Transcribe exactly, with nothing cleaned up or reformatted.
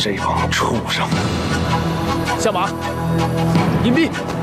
这帮畜生！ 下马，隐蔽。